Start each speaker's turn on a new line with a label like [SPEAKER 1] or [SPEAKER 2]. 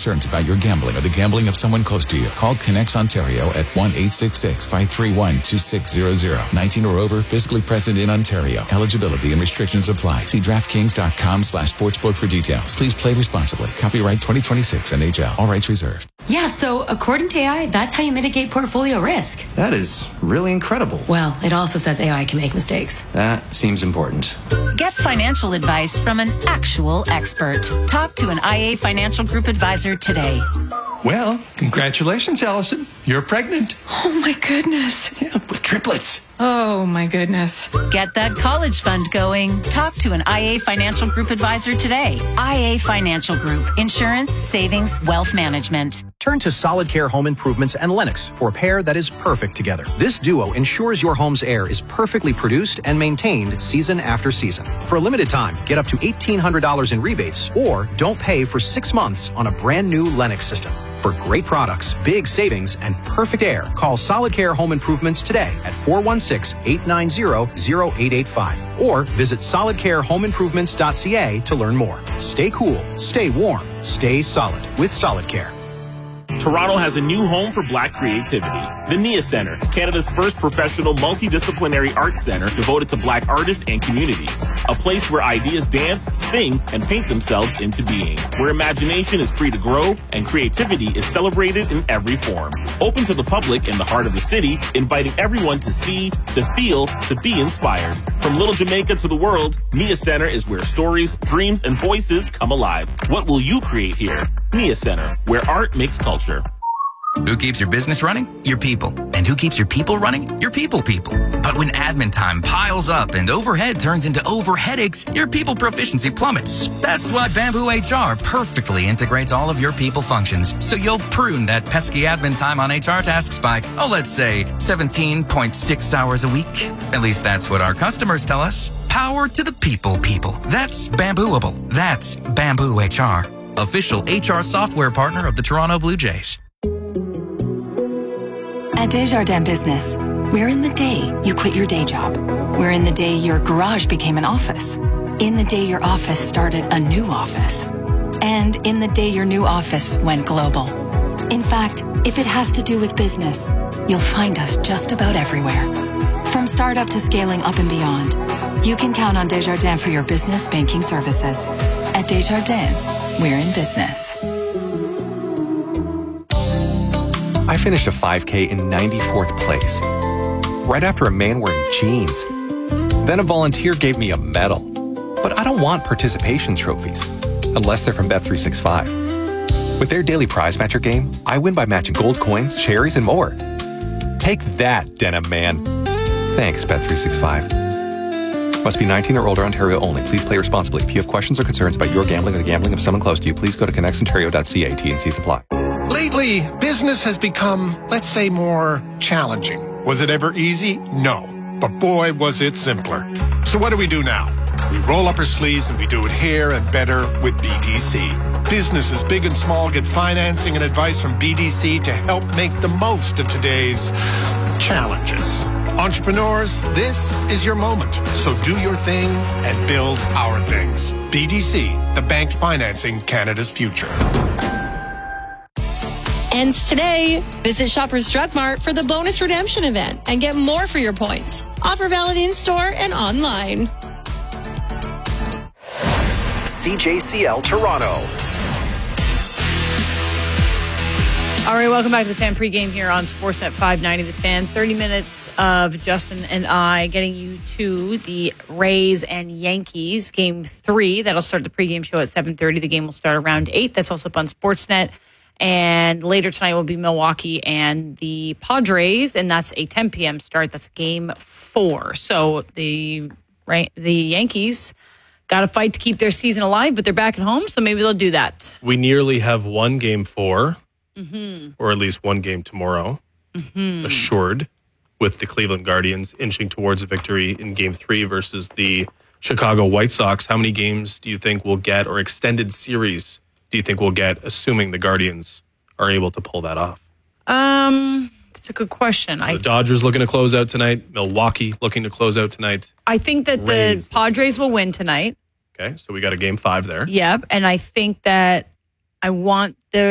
[SPEAKER 1] concerns about your gambling or the gambling of someone close to you, call Connects Ontario at 1-866-531-2600. 19 or over, fiscally present in Ontario. Eligibility and restrictions apply. See DraftKings.com/sportsbook for details. Please play responsibly. Copyright 2026 NHL. All rights reserved.
[SPEAKER 2] Yeah, so according to AI, that's how you mitigate portfolio risk.
[SPEAKER 3] That is really incredible.
[SPEAKER 2] Well, it also says AI can make mistakes.
[SPEAKER 3] That seems important.
[SPEAKER 4] Get financial advice from an actual expert. Talk to an IA Financial Group advisor today.
[SPEAKER 5] Well, congratulations, Allison. You're pregnant.
[SPEAKER 2] Oh my goodness.
[SPEAKER 5] Yeah, with triplets.
[SPEAKER 2] Oh my goodness.
[SPEAKER 4] Get that college fund going. Talk to an IA Financial Group advisor today. IA Financial Group. Insurance, savings, wealth management.
[SPEAKER 6] Turn to Solid Care Home Improvements and Lennox for a pair that is perfect together. This duo ensures your home's air is perfectly produced and maintained season after season. For a limited time, get up to $1,800 in rebates or don't pay for 6 months on a brand new Lennox system. For great products, big savings, and perfect air, call Solid Care Home Improvements today at 416-890-0885 or visit solidcarehomeimprovements.ca to learn more. Stay cool, stay warm, stay solid with Solid Care.
[SPEAKER 7] Toronto has a new home for Black creativity. The NIA Centre, Canada's first professional multidisciplinary arts center devoted to Black artists and communities. A place where ideas dance, sing, and paint themselves into being. Where imagination is free to grow and creativity is celebrated in every form. Open to the public in the heart of the city, inviting everyone to see, to feel, to be inspired. From Little Jamaica to the world, NIA Centre is where stories, dreams, and voices come alive. What will you create here? NIA Centre, where art makes culture.
[SPEAKER 8] Who keeps your business running? Your people. And who keeps your people running? Your people. But when admin time piles up and overhead turns into overheadaches, your people proficiency plummets. That's why Bamboo HR perfectly integrates all of your people functions. So you'll prune that pesky admin time on HR tasks by, let's say 17.6 hours a week. At least that's what our customers tell us. Power to the people. That's Bambooable. That's Bamboo HR. Official HR software partner of the Toronto Blue Jays.
[SPEAKER 9] At Desjardins Business, we're in the day you quit your day job. We're in the day your garage became an office. In the day your office started a new office. And in the day your new office went global. In fact, if it has to do with business, you'll find us just about everywhere. From startup to scaling up and beyond, you can count on Desjardins for your business banking services. At Desjardins, we're in business.
[SPEAKER 10] I finished a 5K in 94th place, right after a man wearing jeans. Then a volunteer gave me a medal. But I don't want participation trophies, unless they're from Bet365. With their daily prize matcher game, I win by matching gold coins, cherries, and more. Take that, denim man. Thanks, Bet365. Must be 19 or older, Ontario only. Please play responsibly. If you have questions or concerns about your gambling or the gambling of someone close to you, please go to connectsontario.ca. T&Cs apply.
[SPEAKER 11] Lately, business has become, let's say, more challenging. Was it ever easy? No. But boy, was it simpler. So what do we do now? We roll up our sleeves and we do it here and better with BDC. Businesses big and small get financing and advice from BDC to help make the most of today's challenges. Entrepreneurs, this is your moment. So do your thing and build our things. BDC, the bank financing Canada's future.
[SPEAKER 12] Ends today. Visit Shoppers Drug Mart for the bonus redemption event and get more for your points. Offer valid in store and online.
[SPEAKER 13] CJCL Toronto.
[SPEAKER 14] All right, welcome back to the Fan pregame here on Sportsnet 590 The Fan. 30 minutes of Justin and I getting you to the Rays and Yankees Game 3. That'll start the pregame show at 7:30. The game will start around 8. That's also up on Sportsnet. And later tonight will be Milwaukee and the Padres, and that's a 10 p.m. start. That's Game 4. So the Yankees got to fight to keep their season alive, but they're back at home, so maybe they'll do that.
[SPEAKER 15] We nearly have one Game 4, or at least one game tomorrow, assured, with the Cleveland Guardians inching towards a victory in Game 3 versus the Chicago White Sox. How many games do you think we'll get, or extended series do you think we'll get, assuming the Guardians are able to pull that off?
[SPEAKER 14] That's a good question.
[SPEAKER 15] The Dodgers looking to close out tonight. Milwaukee looking to close out tonight.
[SPEAKER 14] I think that the Padres will win tonight.
[SPEAKER 15] Okay, so we got a Game 5 there.
[SPEAKER 14] Yep, and I think that I want the